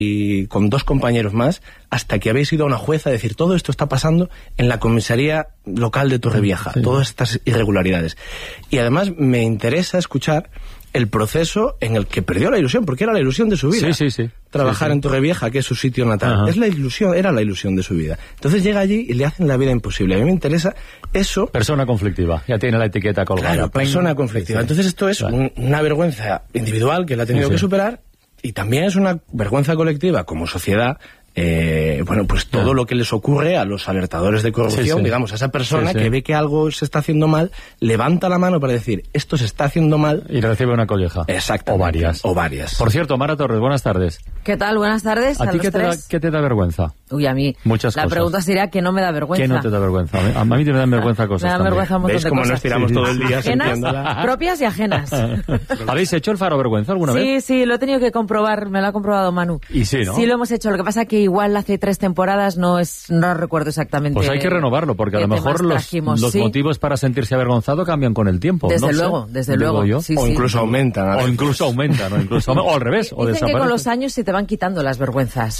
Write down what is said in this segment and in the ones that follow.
y con 2 compañeros más, hasta que habéis ido a una jueza a decir, todo esto está pasando en la comisaría local de Torrevieja, todas estas irregularidades. Y además me interesa escuchar el proceso en el que perdió la ilusión, porque era la ilusión de su vida. Trabajar en Torrevieja, que es su sitio natal. Es la ilusión, era la ilusión de su vida. Entonces llega allí y le hacen la vida imposible. A mí me interesa eso. Persona conflictiva, ya tiene la etiqueta colgada. Claro, persona conflictiva. Entonces esto es una vergüenza individual que él ha tenido que superar, y también es una vergüenza colectiva como sociedad. Bueno, pues todo lo que les ocurre a los alertadores de corrupción, digamos, a esa persona que ve que algo se está haciendo mal, levanta la mano para decir, esto se está haciendo mal. Y recibe una colleja. Exacto. O varias. Por cierto, Mara Torres, buenas tardes. ¿Qué tal? Buenas tardes. ¿A ti qué te da vergüenza? Uy, a mí. Muchas cosas. La pregunta sería que no me da vergüenza. ¿Qué no te da vergüenza? A mí me dan vergüenza cosas. Me dan vergüenza un montón de cosas. ¿Ves cómo nos tiramos todo el día ajenas, propias y ajenas. ¿Habéis hecho el faro vergüenza alguna vez? Sí, lo he tenido que comprobar, me lo ha comprobado Manu. Y sí, ¿no? Sí, lo hemos hecho. Lo que pasa que igual hace 3 temporadas no recuerdo exactamente. Pues hay que renovarlo, porque a lo mejor los motivos para sentirse avergonzado cambian con el tiempo. Desde luego. Sí, o incluso aumentan. O incluso aumentan, o al revés. O dicen que con los años se te van quitando las vergüenzas.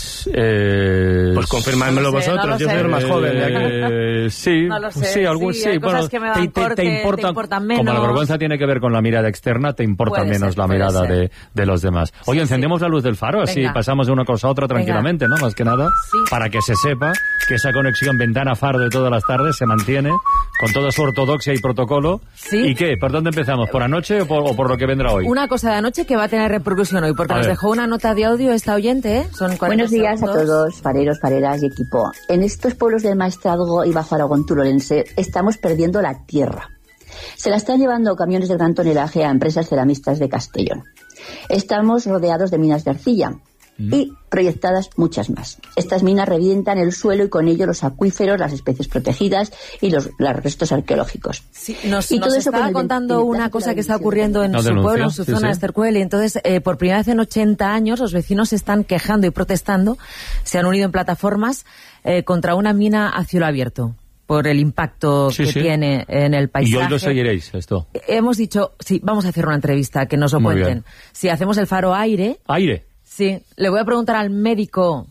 Pues confirmádmelo vosotros, yo soy el más joven de aquí. Sí, bueno, te importan menos. Como la vergüenza tiene que ver con la mirada externa, te importa menos la mirada de los demás. Oye, encendemos la luz del faro, así pasamos de una cosa a otra tranquilamente, ¿no? Más que nada, para que se sepa que esa conexión ventana-faro de todas las tardes se mantiene con toda su ortodoxia y protocolo. ¿Y qué? ¿Por dónde empezamos? ¿Por anoche o por lo que vendrá hoy? Una cosa de anoche que va a tener repercusión hoy, porque nos dejó una nota de audio esta oyente, ¿eh? Son 40 Buenos días segundos. A todos, fareros, fareras y equipo. En estos pueblos del Maestrazgo y Bajo Aragón turolense estamos perdiendo la tierra. Se la están llevando camiones de gran tonelaje a empresas ceramistas de Castellón. Estamos rodeados de minas de arcilla y proyectadas muchas más. Estas minas revientan el suelo y con ello los acuíferos, las especies protegidas y los restos arqueológicos. Sí, nos estaba contando una cosa que está ocurriendo en su pueblo, en su zona de Estercuel, y entonces por primera vez en 80 años los vecinos se están quejando y protestando, se han unido en plataformas contra una mina a cielo abierto, por el impacto que tiene en el paisaje. ¿Y hoy lo seguiréis esto? Hemos dicho, vamos a hacer una entrevista, que nos lo cuenten. Si hacemos el faro aire... ¿Aire? Sí, le voy a preguntar al médico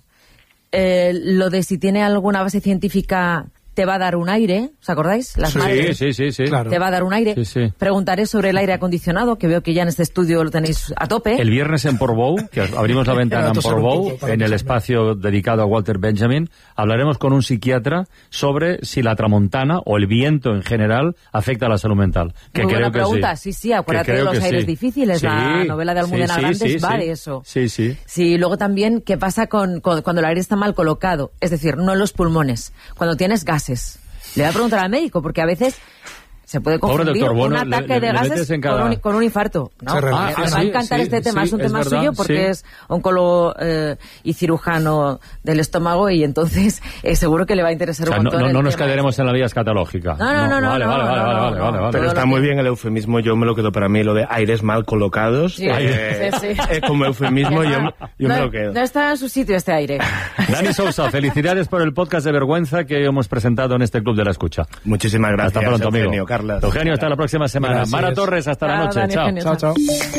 lo de si tiene alguna base científica. Te va a dar un aire, ¿os acordáis? Las madres. Sí. Claro. Te va a dar un aire. Sí. Preguntaré sobre el aire acondicionado, que veo que ya en este estudio lo tenéis a tope. El viernes en Portbou, que abrimos la ventana en Portbou, en el espacio dedicado a Walter Benjamin, hablaremos con un psiquiatra sobre si la tramontana o el viento en general afecta a la salud mental. Que Muy creo buena pregunta, sí, acuérdate de los aires difíciles, la novela de Almudena Grandes va de eso. Sí, luego también, ¿qué pasa cuando el aire está mal colocado? Es decir, no en los pulmones, cuando tienes gases. Le voy a preguntar al médico, porque a veces se puede confundir un ataque de gases con un infarto. ¿No? Me va a encantar este tema, es un tema suyo, porque es oncólogo y cirujano del estómago, y entonces seguro que le va a interesar un montón. No nos quedaremos en la vía escatológica. No. Vale. Pero está muy bien el eufemismo, yo me lo quedo para mí, lo de aires mal colocados. Sí. Como eufemismo, yo me lo quedo. No está en su sitio este aire. Dani Sousa, felicidades por el podcast de vergüenza que hemos presentado en este Club de la Escucha. Muchísimas gracias. Hasta pronto, amigo. Eugenio, Carlas. Eugenio, hasta la próxima semana. Gracias. Mara Torres, hasta la noche. Dani, chao.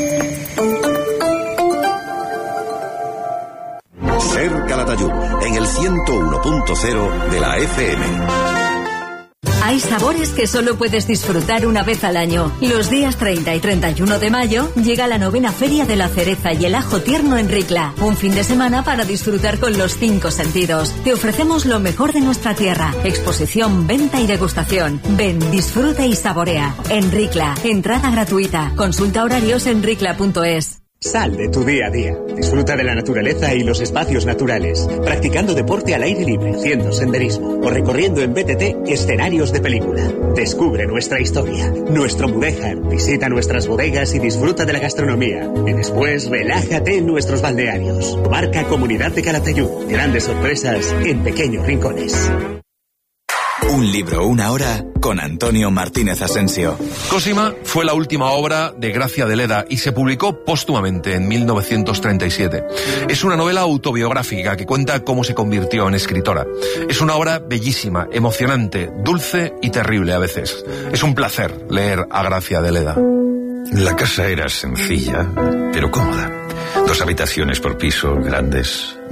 Ser Calatayud, en el 101.0 de la FM. Hay sabores que solo puedes disfrutar una vez al año. Los días 30 y 31 de mayo llega la 9ª Feria de la Cereza y el Ajo Tierno en Ricla. Un fin de semana para disfrutar con los 5 sentidos. Te ofrecemos lo mejor de nuestra tierra. Exposición, venta y degustación. Ven, disfruta y saborea. En Ricla, entrada gratuita. Consulta horarios en ricla.es. Sal de tu día a día. Disfruta de la naturaleza y los espacios naturales. Practicando deporte al aire libre, haciendo senderismo o recorriendo en BTT escenarios de película. Descubre nuestra historia, nuestro mudéjar. Visita nuestras bodegas y disfruta de la gastronomía. Y después relájate en nuestros balnearios. Marca Comunidad de Calatayud. Grandes sorpresas en pequeños rincones. Un libro, una hora, con Antonio Martínez Asensio. Cosima fue la última obra de Gracia de Leda y se publicó póstumamente en 1937. Es una novela autobiográfica que cuenta cómo se convirtió en escritora. Es una obra bellísima, emocionante, dulce y terrible a veces. Es un placer leer a Gracia de Leda. La casa era sencilla, pero cómoda. 2 habitaciones por piso, grandes.